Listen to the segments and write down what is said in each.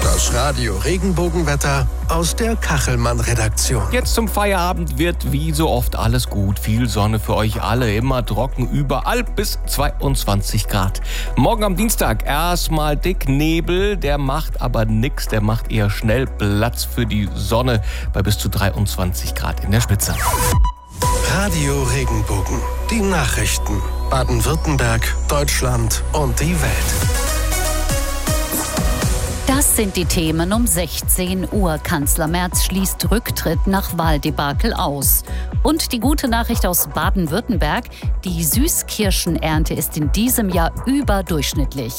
Das Radio Regenbogenwetter aus der Kachelmann-Redaktion. Jetzt zum Feierabend wird wie so oft alles gut. Viel Sonne für euch alle, immer trocken, überall bis 22 Grad. Morgen am Dienstag erstmal dick Nebel, der macht aber nix, der macht eher schnell Platz für die Sonne bei bis zu 23 Grad in der Spitze. Radio Regenbogen, die Nachrichten. Baden-Württemberg, Deutschland und die Welt. Das sind die Themen um 16 Uhr. Kanzler Merz schließt Rücktritt nach Wahldebakel aus. Und die gute Nachricht aus Baden-Württemberg: Die Süßkirschenernte ist in diesem Jahr überdurchschnittlich.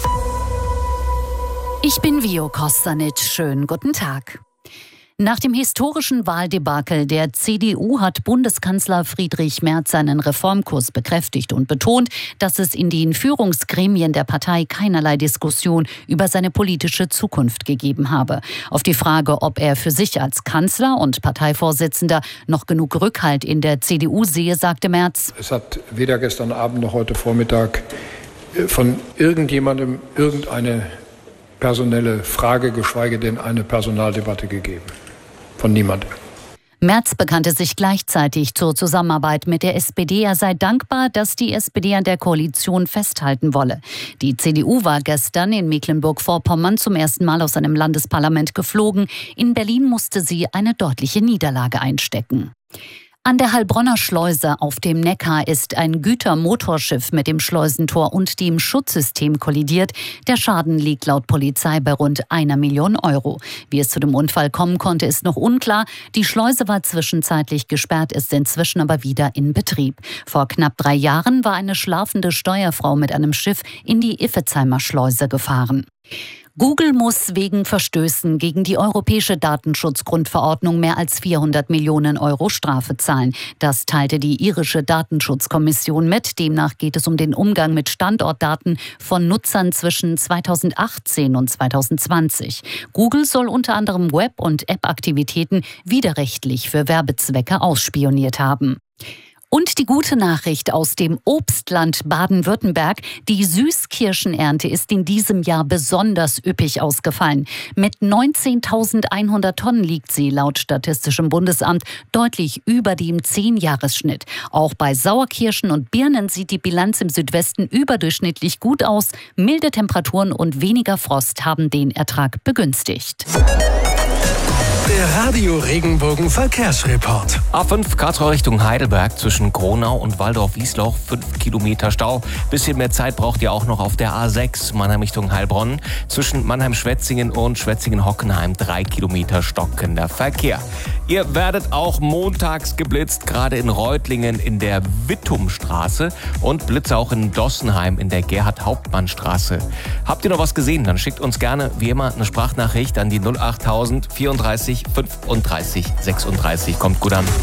Ich bin Vio Kostanic. Schönen guten Tag. Nach dem historischen Wahldebakel der CDU hat Bundeskanzler Friedrich Merz seinen Reformkurs bekräftigt und betont, dass es in den Führungsgremien der Partei keinerlei Diskussion über seine politische Zukunft gegeben habe. Auf die Frage, ob er für sich als Kanzler und Parteivorsitzender noch genug Rückhalt in der CDU sehe, sagte Merz: Es hat weder gestern Abend noch heute Vormittag von irgendjemandem irgendeine personelle Frage, geschweige denn eine Personaldebatte gegeben. Von niemandem. Merz bekannte sich gleichzeitig zur Zusammenarbeit mit der SPD. Er sei dankbar, dass die SPD an der Koalition festhalten wolle. Die CDU war gestern in Mecklenburg-Vorpommern zum ersten Mal aus einem Landesparlament geflogen. In Berlin musste sie eine deutliche Niederlage einstecken. An der Heilbronner Schleuse auf dem Neckar ist ein Gütermotorschiff mit dem Schleusentor und dem Schutzsystem kollidiert. Der Schaden liegt laut Polizei bei rund 1 Million Euro. Wie es zu dem Unfall kommen konnte, ist noch unklar. Die Schleuse war zwischenzeitlich gesperrt, ist inzwischen aber wieder in Betrieb. Vor knapp 3 Jahren war eine schlafende Steuerfrau mit einem Schiff in die Iffezheimer Schleuse gefahren. Google muss wegen Verstößen gegen die Europäische Datenschutzgrundverordnung mehr als 400 Millionen Euro Strafe zahlen. Das teilte die irische Datenschutzkommission mit. Demnach geht es um den Umgang mit Standortdaten von Nutzern zwischen 2018 und 2020. Google soll unter anderem Web- und App-Aktivitäten widerrechtlich für Werbezwecke ausspioniert haben. Und die gute Nachricht aus dem Obstland Baden-Württemberg: Die Süßkirschenernte ist in diesem Jahr besonders üppig ausgefallen. Mit 19.100 Tonnen liegt sie laut Statistischem Bundesamt deutlich über dem 10-Jahres-Schnitt. Auch bei Sauerkirschen und Birnen sieht die Bilanz im Südwesten überdurchschnittlich gut aus. Milde Temperaturen und weniger Frost haben den Ertrag begünstigt. Der Radio Regenbogen Verkehrsreport. A5 Karlsruhe Richtung Heidelberg zwischen Kronau und Waldorf-Wiesloch 5 Kilometer Stau. Bisschen mehr Zeit braucht ihr auch noch auf der A6 Mannheim Richtung Heilbronn. Zwischen Mannheim-Schwetzingen und Schwetzingen-Hockenheim 3 Kilometer stockender Verkehr. Ihr werdet auch montags geblitzt, gerade in Reutlingen in der Wittumstraße und Blitze auch in Dossenheim in der Gerhard-Hauptmann-Straße. Habt ihr noch was gesehen? Dann schickt uns gerne wie immer eine Sprachnachricht an die 08000 34 35 36. Kommt gut an.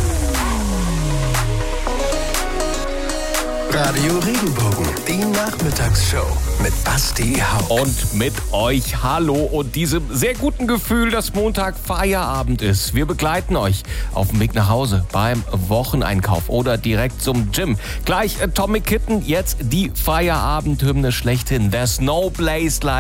Radio Regenbogen, die Nachmittagsshow mit Basti Hauck. Und mit euch hallo und diesem sehr guten Gefühl, dass Montag Feierabend ist. Wir begleiten euch auf dem Weg nach Hause beim Wocheneinkauf oder direkt zum Gym. Gleich Atomic Kitten, jetzt die Feierabendhymne schlechthin. There's no place like